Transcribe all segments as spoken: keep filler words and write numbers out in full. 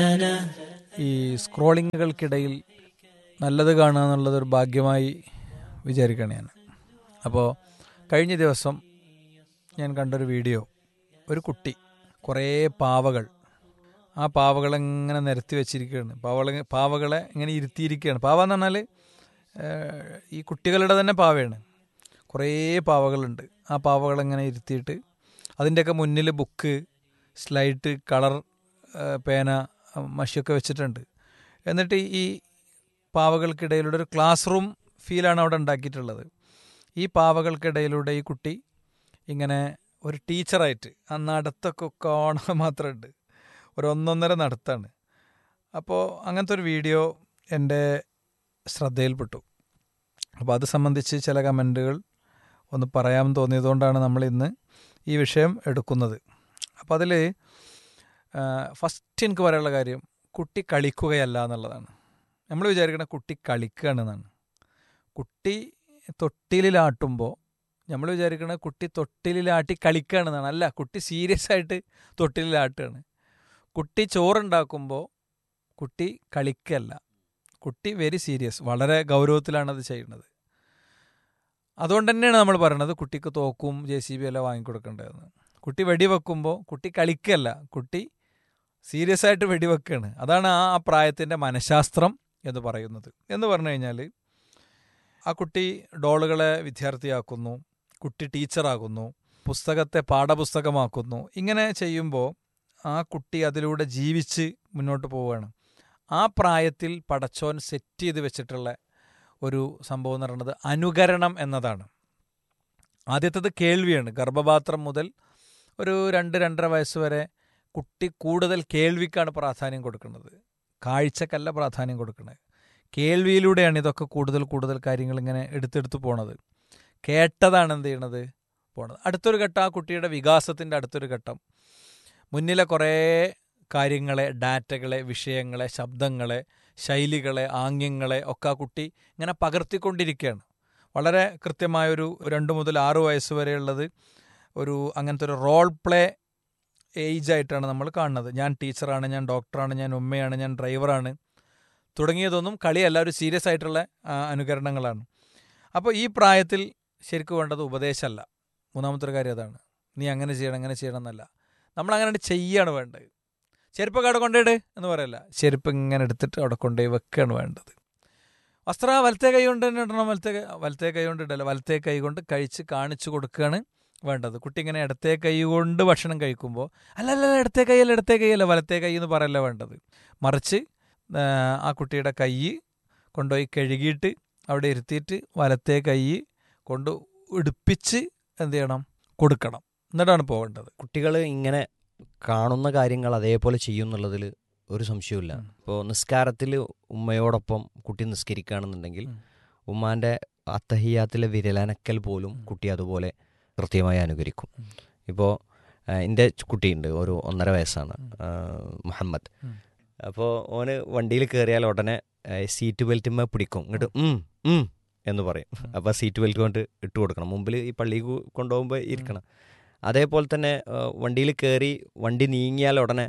ഈ സ്ക്രോളിങ്ങുകൾക്കിടയിൽ നല്ലത് കാണുക എന്നുള്ളതൊരു ഭാഗ്യമായി വിചാരിക്കുകയാണ് ഞാൻ. അപ്പോൾ കഴിഞ്ഞ ദിവസം ഞാൻ കണ്ടൊരു വീഡിയോ, ഒരു കുട്ടി കുറേ പാവകൾ, ആ പാവകളെ ഇങ്ങനെ നിരത്തി വെച്ചിരിക്കുകയാണ്. പാവകളെ പാവകളെ ഇങ്ങനെ ഇരുത്തിയിരിക്കുകയാണ്. പാവ എന്ന് പറഞ്ഞാൽ ഈ കുട്ടികളുടെ തന്നെ പാവയാണ്. കുറേ പാവകളുണ്ട്. ആ പാവകളെങ്ങനെ ഇരുത്തിയിട്ട് അതിൻ്റെയൊക്കെ മുന്നിൽ ബുക്ക്, സ്ലൈറ്റ്, കളർ പേന, മഷിയൊക്കെ വെച്ചിട്ടുണ്ട്. എന്നിട്ട് ഈ പാവകൾക്കിടയിലൂടെ ഒരു ക്ലാസ് റൂം ഫീലാണ് അവിടെ ഉണ്ടാക്കിയിട്ടുള്ളത്. ഈ പാവകൾക്കിടയിലൂടെ ഈ കുട്ടി ഇങ്ങനെ ഒരു ടീച്ചറായിട്ട് ആ നടത്തൊക്കെ കാണാൻ മാത്രമുണ്ട്, ഒരു ഒന്നൊന്നര നടത്താണ്. അപ്പോൾ അങ്ങനത്തെ ഒരു വീഡിയോ എൻ്റെ ശ്രദ്ധയിൽപ്പെട്ടു. അപ്പോൾ അത് സംബന്ധിച്ച് ചില കമൻറ്റുകൾ ഒന്ന് പറയാമെന്ന് തോന്നിയതുകൊണ്ടാണ് നമ്മൾ ഇന്ന് ഈ വിഷയം എടുക്കുന്നത്. അപ്പോൾ അതിൽ ഫസ്റ്റ് എനിക്ക് പറയാനുള്ള കാര്യം, കുട്ടി കളിക്കുകയല്ല എന്നുള്ളതാണ്. നമ്മൾ വിചാരിക്കണ കുട്ടി കളിക്കുകയാണെന്നാണ്. കുട്ടി തൊട്ടിലാട്ടുമ്പോൾ നമ്മൾ വിചാരിക്കണ കുട്ടി തൊട്ടിലാട്ടി കളിക്കുകയാണെന്നാണ്. അല്ല, കുട്ടി സീരിയസ് ആയിട്ട് തൊട്ടിലാട്ടുകയാണ്. കുട്ടി ചോറുണ്ടാക്കുമ്പോൾ കുട്ടി കളിക്കല്ല, കുട്ടി വെരി സീരിയസ്, വളരെ ഗൗരവത്തിലാണത് ചെയ്യുന്നത്. അതുകൊണ്ട് തന്നെയാണ് നമ്മൾ പറയണത് കുട്ടിക്ക് തോക്കും ജെ സി ബി എല്ലാം വാങ്ങിക്കൊടുക്കേണ്ടതെന്ന്. കുട്ടി വെടിവെക്കുമ്പോൾ കുട്ടി കളിക്കല്ല, കുട്ടി സീരിയസ് ആയിട്ട് വെടിവെക്കുകയാണ്. അതാണ് ആ ആ പ്രായത്തിൻ്റെ മനഃശാസ്ത്രം എന്ന് പറയുന്നത്. എന്ന് പറഞ്ഞു കഴിഞ്ഞാൽ ആ കുട്ടി ഡോളുകളെ വിദ്യാർത്ഥിയാക്കുന്നു, കുട്ടി ടീച്ചറാകുന്നു, പുസ്തകത്തെ പാഠപുസ്തകമാക്കുന്നു. ഇങ്ങനെ ചെയ്യുമ്പോൾ ആ കുട്ടി അതിലൂടെ ജീവിച്ച് മുന്നോട്ട് പോവുകയാണ്. ആ പ്രായത്തിൽ പടച്ചോൻ സെറ്റ് ചെയ്ത് വെച്ചിട്ടുള്ള ഒരു സംഭവം എന്ന് പറയുന്നത് അനുകരണം എന്നതാണ്. ആദ്യത്തേത് കേൾവിയാണ്. ഗർഭപാത്രം മുതൽ ഒരു രണ്ട് രണ്ടര വയസ്സ് വരെ കുട്ടി കൂടുതൽ കേൾവിക്കാണ് പ്രാധാന്യം കൊടുക്കുന്നത്, കാഴ്ചക്കല്ല പ്രാധാന്യം കൊടുക്കുന്നത്. കേൾവിയിലൂടെയാണ് ഇതൊക്കെ കൂടുതൽ കൂടുതൽ കാര്യങ്ങൾ ഇങ്ങനെ എടുത്തെടുത്ത് പോണത്. കേട്ടതാണ് എന്ത് ചെയ്യണത് പോണത്. അടുത്തൊരു ഘട്ടം ആ കുട്ടിയുടെ വികാസത്തിൻ്റെ അടുത്തൊരു ഘട്ടം, മുന്നിലെ കുറേ കാര്യങ്ങളെ, ഡാറ്റകളെ, വിഷയങ്ങളെ, ശബ്ദങ്ങളെ, ശൈലികളെ, ആംഗ്യങ്ങളെ ഒക്കെ ആ കുട്ടി ഇങ്ങനെ പകർത്തിക്കൊണ്ടിരിക്കുകയാണ്. വളരെ കൃത്യമായൊരു രണ്ട് മുതൽ ആറ് വയസ്സ് വരെയുള്ളത് ഒരു അങ്ങനത്തെ ഒരു റോൾ പ്ലേ ഏജായിട്ടാണ് നമ്മൾ കാണുന്നത്. ഞാൻ ടീച്ചറാണ്, ഞാൻ ഡോക്ടറാണ്, ഞാൻ ഉമ്മയാണ്, ഞാൻ ഡ്രൈവറാണ് തുടങ്ങിയതൊന്നും കളിയല്ല, ഒരു സീരിയസ് ആയിട്ടുള്ള അനുകരണങ്ങളാണ്. അപ്പോൾ ഈ പ്രായത്തിൽ ശരിക്കും വേണ്ടത് ഉപദേശമല്ല. മൂന്നാമത്തെ ഒരു കാര്യം അതാണ്. നീ അങ്ങനെ ചെയ്യണം, അങ്ങനെ ചെയ്യണം എന്നല്ല, നമ്മളങ്ങനെ ചെയ്യാണ് വേണ്ടത്. ചെരുപ്പൊക്കെ അവിടെ കൊണ്ടുപോയിട് എന്ന് പറയല്ല, ചെരുപ്പ് ഇങ്ങനെ എടുത്തിട്ട് അവിടെ കൊണ്ടുപോയി വെക്കുകയാണ് വേണ്ടത്. വസ്ത്ര വലത്തെ കൈ കൊണ്ട് തന്നെ ഇടണം, വലത്തെ വലത്തെ കൈ കൊണ്ട് ഇടല്ല, വലത്തെ കൈ കൊണ്ട് കഴിച്ച് കാണിച്ചു കൊടുക്കുകയാണ് വേണ്ടത്. കുട്ടി ഇങ്ങനെ ഇടത്തെ കൈ കൊണ്ട് ഭക്ഷണം കഴിക്കുമ്പോൾ അല്ലല്ല ഇടത്തെ കൈയല്ല ഇടത്തെ കൈയല്ല വലത്തെ കൈ എന്ന് പറയല്ല വേണ്ടത്. മറിച്ച് ആ കുട്ടിയുടെ കൈ കൊണ്ടുപോയി കഴുകിയിട്ട് അവിടെ ഇരുത്തിയിട്ട് വലത്തെ കൈ കൊണ്ട് ഉടുപ്പിച്ച് എന്ത് ചെയ്യണം, കൊടുക്കണം. എന്നിട്ടാണ് പോകേണ്ടത്. കുട്ടികൾ ഇങ്ങനെ കാണുന്ന കാര്യങ്ങൾ അതേപോലെ ചെയ്യുന്നുള്ളതിൽ ഒരു സംശയമില്ല. ഇപ്പോൾ നിസ്കാരത്തിൽ ഉമ്മയോടൊപ്പം കുട്ടി നിസ്കരിക്കുകയാണെന്നുണ്ടെങ്കിൽ ഉമ്മാൻ്റെ അത്തഹിയാത്തിലെ വിരലനക്കൽ പോലും കുട്ടി അതുപോലെ കൃത്യമായി അനുകരിക്കും. ഇപ്പോൾ എൻ്റെ കുട്ടിയുണ്ട്, ഒരു ഒന്നര വയസ്സാണ്, മുഹമ്മദ്. അപ്പോൾ ഓന് വണ്ടിയിൽ കയറിയാൽ ഉടനെ സീറ്റ് ബെൽറ്റുമ്മ പിടിക്കും, ഇങ്ങോട്ട് എന്ന് പറയും. അപ്പോൾ സീറ്റ് ബെൽറ്റ് കൊണ്ട് ഇട്ട് കൊടുക്കണം, മുമ്പിൽ ഈ പള്ളിയിൽ കൊണ്ടുപോകുമ്പോൾ ഇരിക്കണം. അതേപോലെ തന്നെ വണ്ടിയിൽ കയറി വണ്ടി നീങ്ങിയാൽ ഉടനെ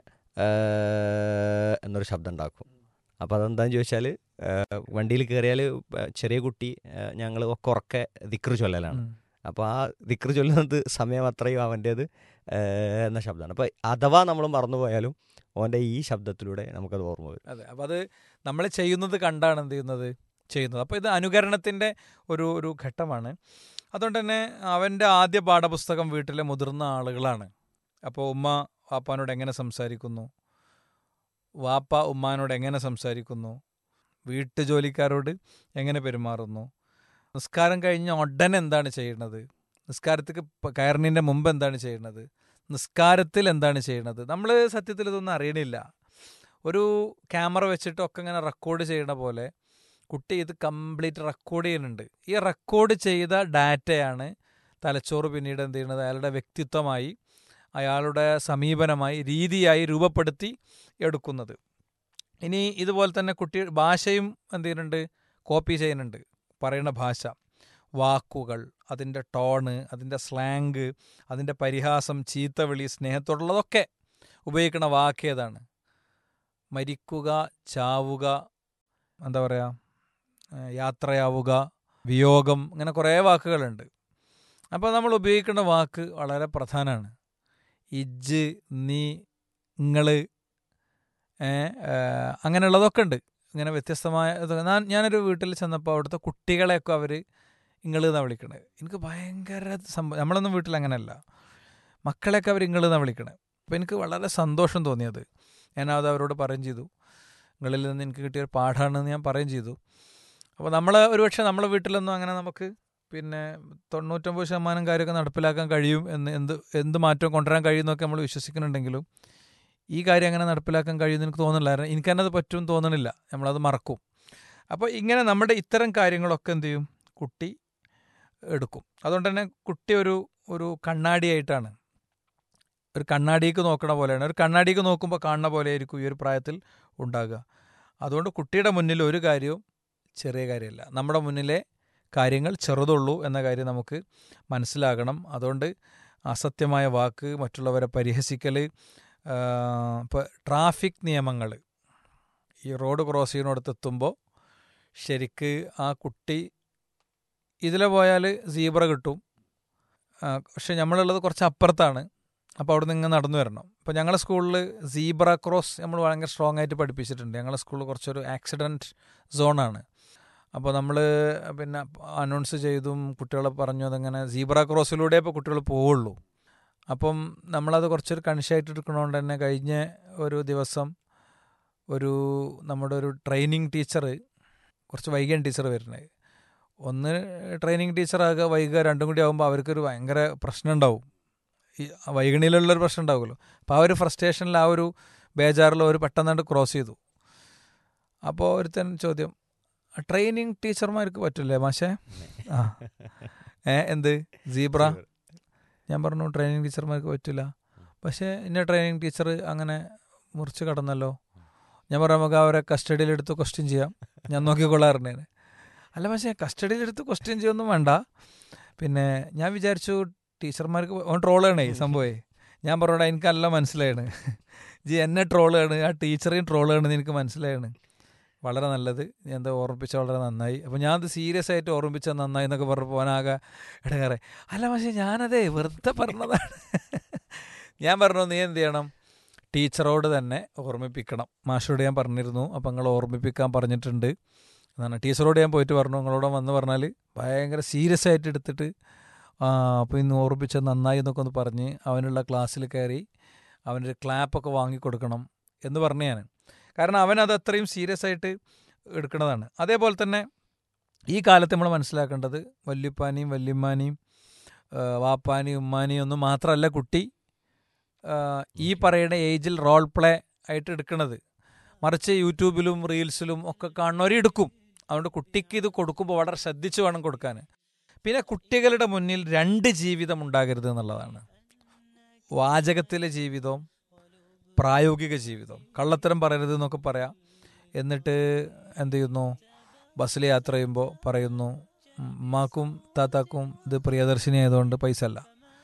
എന്നൊരു ശബ്ദം ഉണ്ടാക്കും. അപ്പോൾ അതെന്താണെന്ന് ചോദിച്ചാൽ വണ്ടിയിൽ കയറിയാൽ ചെറിയ കുട്ടി ഞങ്ങൾ ഒക്കെ ഉറക്കെ ദിക്ർ ചൊല്ലലാണ്. അപ്പോൾ ആ ദിക്ർ ചൊല്ലുന്നത് സമയം അത്രയും അവൻ്റേത് എന്ന ശബ്ദമാണ്. അപ്പോൾ അഥവാ നമ്മൾ മറന്നുപോയാലും ഓൻ്റെ ഈ ശബ്ദത്തിലൂടെ നമുക്കത് ഓർമ്മ വരും. അതെ, അപ്പോൾ അത് നമ്മൾ ചെയ്യുന്നത് കണ്ടാണ് എന്ത് ചെയ്യുന്നത് ചെയ്യുന്നത്. അപ്പോൾ ഇത് അനുകരണത്തിൻ്റെ ഒരു ഒരു ഘട്ടമാണ്. അതുകൊണ്ട് തന്നെ അവൻ്റെ ആദ്യ പാഠപുസ്തകം വീട്ടിലെ മുതിർന്ന ആളുകളാണ്. അപ്പോൾ ഉമ്മ വാപ്പാനോട് എങ്ങനെ സംസാരിക്കുന്നു, വാപ്പ ഉമ്മാനോട് എങ്ങനെ സംസാരിക്കുന്നു, വീട്ടു ജോലിക്കാരോട് എങ്ങനെ പെരുമാറുന്നു, നിസ്കാരം കഴിഞ്ഞ ഉടനെ എന്താണ് ചെയ്യുന്നത്, നിസ്കാരത്തേക്ക് കയറുന്നതിൻ്റെ മുമ്പ് എന്താണ് ചെയ്യുന്നത്, നിസ്കാരത്തിൽ എന്താണ് ചെയ്യുന്നത്. നമ്മൾ സത്യത്തിൽ ഇതൊന്നും അറിയണില്ല. ഒരു ക്യാമറ വെച്ചിട്ടൊക്കെ ഇങ്ങനെ റെക്കോർഡ് ചെയ്യണ പോലെ കുട്ടി ഇത് കംപ്ലീറ്റ് റെക്കോർഡ് ചെയ്യുന്നുണ്ട്. ഈ റെക്കോർഡ് ചെയ്ത ഡാറ്റയാണ് തലച്ചോറ് പിന്നീട് എന്ത് ചെയ്യുന്നത് അയാളുടെ വ്യക്തിത്വമായി, അയാളുടെ സമീപനമായി, രീതിയായി രൂപപ്പെടുത്തി എടുക്കുന്നത്. ഇനി ഇതുപോലെ തന്നെ കുട്ടി ഭാഷയും എന്ത് ചെയ്യുന്നുണ്ട്, കോപ്പി ചെയ്യുന്നുണ്ട്. പറയുന്ന ഭാഷ, വാക്കുകൾ, അതിൻ്റെ ടോണ്, അതിൻ്റെ സ്ലാങ്, അതിൻ്റെ പരിഹാസം, ചീത്തവിളി, സ്നേഹത്തോടുള്ളതൊക്കെ ഉപയോഗിക്കുന്ന വാക്ക് ഏതാണ്? മരിക്കുക, ചാവുക, എന്താ പറയുക, യാത്രയാവുക, വിയോഗം, അങ്ങനെ കുറേ വാക്കുകളുണ്ട്. അപ്പോൾ നമ്മൾ ഉപയോഗിക്കേണ്ട വാക്ക് വളരെ പ്രധാനമാണ്. ഇജ്ജ്, നീ, ഇങ്ങള്, അങ്ങനെയുള്ളതൊക്കെ ഉണ്ട്. ഇങ്ങനെ വ്യത്യസ്തമായ ഞാൻ ഞാനൊരു വീട്ടിൽ ചെന്നപ്പോൾ അവിടുത്തെ കുട്ടികളെയൊക്കെ അവർ ഇങ്ങൾ എന്നാണ് വിളിക്കണത്. എനിക്ക് ഭയങ്കര സംഭവം. നമ്മളൊന്നും വീട്ടിൽ അങ്ങനെയല്ല, മക്കളെയൊക്കെ അവർ ഇങ്ങൾ എന്നാണ് വിളിക്കണത്. അപ്പോൾ എനിക്ക് വളരെ സന്തോഷം തോന്നിയത്. ഞാനത് അവരോട് പറയുകയും ചെയ്തു. നിങ്ങളിൽ നിന്ന് എനിക്ക് കിട്ടിയൊരു പാഠമാണെന്ന് ഞാൻ പറയുകയും ചെയ്തു. അപ്പോൾ നമ്മൾ ഒരുപക്ഷെ നമ്മളെ വീട്ടിലൊന്നും അങ്ങനെ നമുക്ക് പിന്നെ തൊണ്ണൂറ്റൊമ്പത് ശതമാനം കാര്യമൊക്കെ നടപ്പിലാക്കാൻ കഴിയും എന്ന്, എന്ത് എന്ത് മാറ്റവും കൊണ്ടുവരാൻ കഴിയുമെന്നൊക്കെ നമ്മൾ വിശ്വസിക്കുന്നുണ്ടെങ്കിലും ഈ കാര്യം അങ്ങനെ നടപ്പിലാക്കാൻ കഴിയുമെന്ന് എനിക്ക് തോന്നുന്നില്ല. എനിക്ക് തന്നെ അത് പറ്റുമെന്ന് തോന്നണില്ല. നമ്മളത് മറക്കും. അപ്പോൾ ഇങ്ങനെ നമ്മുടെ ഇത്തരം കാര്യങ്ങളൊക്കെ എന്ത് ചെയ്യും, കുട്ടി എടുക്കും. അതുകൊണ്ട് തന്നെ കുട്ടി ഒരു ഒരു കണ്ണാടിയായിട്ടാണ്, ഒരു കണ്ണാടിക്ക് നോക്കണ പോലെയാണ്. ഒരു കണ്ണാടിക്ക് നോക്കുമ്പോൾ കാണുന്ന പോലെ ആയിരിക്കും ഈ ഒരു പ്രായത്തിൽ ഉണ്ടാകുക. അതുകൊണ്ട് കുട്ടിയുടെ മുന്നിൽ ഒരു കാര്യവും ചെറിയ കാര്യമല്ല, നമ്മുടെ മുന്നിലെ കാര്യങ്ങൾ ചെറുതുള്ളൂ എന്ന കാര്യം നമുക്ക് മനസ്സിലാകണം. അതുകൊണ്ട് അസത്യമായ വാക്ക്, മറ്റുള്ളവരെ പരിഹസിക്കൽ, ഇപ്പോൾ ട്രാഫിക് നിയമങ്ങൾ, ഈ റോഡ് ക്രോസ് ചെയ്യുന്നിടത്ത് എത്തുമ്പോൾ ശരിക്ക് ആ കുട്ടി ഇതിലെ പോയാൽ സീബ്ര കിട്ടും, പക്ഷെ നമ്മളുള്ളത് കുറച്ച് അപ്പുറത്താണ്. അപ്പോൾ അവിടെ നിന്ന് ഇങ്ങനെ നടന്നു വരണം. ഇപ്പോൾ ഞങ്ങളുടെ സ്കൂളിൽ സീബ്ര ക്രോസ് നമ്മൾ ഭയങ്കര സ്ട്രോങ് ആയിട്ട് പഠിപ്പിച്ചിട്ടുണ്ട്. ഞങ്ങളുടെ സ്കൂളിൽ കുറച്ചൊരു ആക്സിഡൻറ്റ് സോണാണ്. അപ്പോൾ നമ്മൾ പിന്നെ അനൗൺസ് ചെയ്തും കുട്ടികളെ പറഞ്ഞു അതങ്ങനെ സീബ്ര ക്രോസിലൂടെ ഇപ്പോൾ കുട്ടികൾ പോവുള്ളൂ. അപ്പം നമ്മളത് കുറച്ചൊരു കണിശായിട്ട് എടുക്കണോണ്ട് തന്നെ കഴിഞ്ഞ ഒരു ദിവസം ഒരു നമ്മുടെ ഒരു ട്രെയിനിങ് ടീച്ചർ, കുറച്ച് വൈകിയാണ് ടീച്ചർ വരുന്നത്. ഒന്ന് ട്രെയിനിങ് ടീച്ചറാകുക, വൈകുക, രണ്ടും കൂടി ആകുമ്പോൾ അവർക്കൊരു ഭയങ്കര പ്രശ്നം ഉണ്ടാവും. ഈ വൈകണിയിലുള്ളൊരു പ്രശ്നം ഉണ്ടാവുമല്ലോ. അപ്പോൾ ആ ഒരു ഫ്രസ്ട്രേഷനിൽ, ആ ഒരു ബേജാറിൽ ഒരു പെട്ടെന്നാണ്ട് ക്രോസ് ചെയ്തു. അപ്പോൾ ഒരുത്തൻ ചോദ്യം, ട്രെയിനിങ് ടീച്ചർമാർക്ക് പറ്റില്ലേ മാഷേ? ആ ഏ എന്ത് സീബ്ര? ഞാൻ പറഞ്ഞു ട്രെയിനിങ് ടീച്ചർമാർക്ക് പറ്റില്ല. പക്ഷേ ഇന്ന ട്രെയിനിങ് ടീച്ചർ അങ്ങനെ മുറിച്ച് കടന്നല്ലോ. ഞാൻ പറഞ്ഞു നമുക്ക് അവരെ കസ്റ്റഡിയിലെടുത്ത് ക്വസ്റ്റ്യൻ ചെയ്യാം, ഞാൻ നോക്കിക്കൊള്ളാറുണ്ടേന്. അല്ല പക്ഷേ കസ്റ്റഡിയിലെടുത്ത് ക്വസ്റ്റ്യൻ ചെയ്യൊന്നും വേണ്ട. പിന്നെ ഞാൻ വിചാരിച്ചു ടീച്ചർമാർക്ക് ഓൻ ട്രോളാണേ സംഭവേ. ഞാൻ പറഞ്ഞോടാ എനിക്കല്ല മനസ്സിലായാണ്, ജി എന്നെ ട്രോളാണ്, ആ ടീച്ചറേയും ട്രോളാണെന്ന് എനിക്ക് മനസ്സിലായാണ്. വളരെ നല്ലത്, ഞാൻ എന്താ ഓർമ്മിപ്പിച്ച വളരെ നന്നായി. അപ്പോൾ ഞാനത് സീരിയസ് ആയിട്ട് ഓർമ്മിച്ചാൽ നന്നായി എന്നൊക്കെ പറഞ്ഞപ്പോൾ പോനാകെ ഇടങ്ങേറെ. അല്ല പക്ഷേ ഞാനതേ വെറുതെ പറഞ്ഞതാണ്. ഞാൻ പറഞ്ഞു നീ എന്ത് ചെയ്യണം, ടീച്ചറോട് തന്നെ ഓർമ്മിപ്പിക്കണം. മാഷോട് ഞാൻ പറഞ്ഞിരുന്നു, അപ്പം നിങ്ങൾ ഓർമ്മിപ്പിക്കാൻ പറഞ്ഞിട്ടുണ്ട് എന്നാണ്. ടീച്ചറോട് ഞാൻ പോയിട്ട് പറഞ്ഞു, നിങ്ങളോട് വന്ന് പറഞ്ഞാൽ ഭയങ്കര സീരിയസ് ആയിട്ട് എടുത്തിട്ട് അപ്പോൾ ഇന്ന് ഓർമ്മിപ്പിച്ചത് നന്നായി എന്നൊക്കെ ഒന്ന് പറഞ്ഞ് അവനുള്ള ക്ലാസ്സിൽ കയറി അവനൊരു ക്ലാപ്പൊക്കെ വാങ്ങിക്കൊടുക്കണം എന്ന് പറഞ്ഞു ഞാൻ. കാരണം അവനത് അത്രയും സീരിയസ് ആയിട്ട് എടുക്കുന്നതാണ്. അതേപോലെ തന്നെ ഈ കാലത്ത് നമ്മൾ മനസ്സിലാക്കേണ്ടത് വല്യുപ്പാനെയും വല്യമ്മാനെയും വാപ്പാനെയും ഉമ്മാനെയും ഒന്നും മാത്രമല്ല കുട്ടി ഈ പറയുന്ന ഏജിൽ റോൾ പ്ലേ ആയിട്ട് എടുക്കുന്നത്, മറിച്ച് യൂട്യൂബിലും റീൽസിലും ഒക്കെ കാണുന്നവരെ എടുക്കും. അതുകൊണ്ട് കുട്ടിക്ക് ഇത് കൊടുക്കുമ്പോൾ വളരെ ശ്രദ്ധിച്ച് വേണം കൊടുക്കാൻ. പിന്നെ കുട്ടികളുടെ മുന്നിൽ രണ്ട് ജീവിതം ഉണ്ടാകരുത് എന്നുള്ളതാണ്. വാചകത്തിലെ ജീവിതവും പ്രായോഗിക ജീവിതം. കള്ളത്തരം പറയരുത് എന്നൊക്കെ പറയാം. എന്നിട്ട് എന്ത് ചെയ്യുന്നു, ബസ്സിൽ യാത്ര ചെയ്യുമ്പോൾ പറയുന്നു ഉമ്മാക്കും താത്താക്കും ഇത് പ്രിയദർശിനി ആയതുകൊണ്ട് പൈസ അല്ല,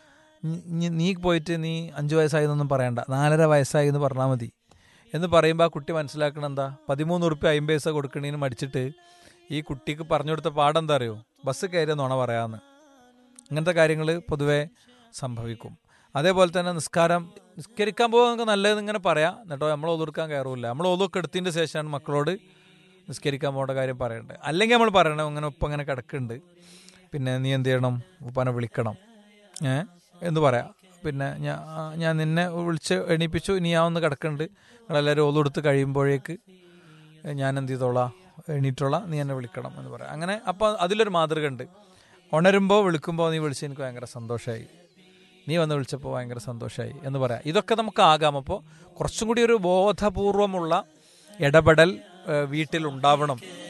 നീ പോയിട്ട് നീ അഞ്ച് വയസ്സായി എന്നൊന്നും പറയണ്ട, നാലര വയസ്സായി എന്ന് പറഞ്ഞാൽ മതി എന്ന് പറയുമ്പോൾ ആ കുട്ടി മനസ്സിലാക്കണം എന്താ, പതിമൂന്ന് ഉറുപ്പ്യ അമ്പത് പൈസ കൊടുക്കണേന് മടിച്ചിട്ട് ഈ കുട്ടിക്ക് പറഞ്ഞു കൊടുത്ത പാഠം എന്താ അറിയോ, ബസ് കയറിയ നുണ പറയാമെന്ന്. ഇങ്ങനത്തെ കാര്യങ്ങൾ പൊതുവേ സംഭവിക്കും. അതേപോലെ തന്നെ നിസ്കാരം നിസ്കരിക്കാൻ പോകുക നമുക്ക് നല്ലതെന്ന് ഇങ്ങനെ പറയാം, എന്നിട്ടോ നമ്മൾ ഒതുക്കാൻ കയറില്ല. നമ്മൾ ഒതുക്കെ എടുത്തതിൻ്റെ ശേഷമാണ് മക്കളോട് നിസ്കരിക്കാൻ പോകേണ്ട കാര്യം പറയേണ്ടത്. അല്ലെങ്കിൽ നമ്മൾ പറയണം ഇങ്ങനെ ഉപ്പ അങ്ങനെ കിടക്കുന്നുണ്ട്, പിന്നെ നീ എന്ത് ചെയ്യണം, ഉപ്പാനെ വിളിക്കണം ഏ എന്ന് പറയാം. പിന്നെ ഞാൻ ഞാൻ നിന്നെ വിളിച്ച് എണീപ്പിച്ചു, നീ ആ ഒന്ന് കിടക്കുന്നുണ്ട്, നിങ്ങളെല്ലാവരും ഒതുകൊടുത്ത് കഴിയുമ്പോഴേക്ക് ഞാൻ എന്ത് ചെയ്തോളാം, എണീറ്റോളാം, നീ എന്നെ വിളിക്കണം എന്ന് പറയാം. അങ്ങനെ അപ്പോൾ അതിലൊരു മാതൃക ഉണ്ട്. ഉണരുമ്പോൾ വിളിക്കുമ്പോൾ നീ വിളിച്ച് എനിക്ക് ഭയങ്കര സന്തോഷമായി, നീ വന്ന് വിളിച്ചപ്പോൾ ഭയങ്കര സന്തോഷമായി എന്ന് പറയാം. ഇതൊക്കെ നമുക്ക് ആകാം. അപ്പോൾ കുറച്ചും കൂടി ഒരു ബോധപൂർവമുള്ള ഇടപെടൽ വീട്ടിലുണ്ടാവണം.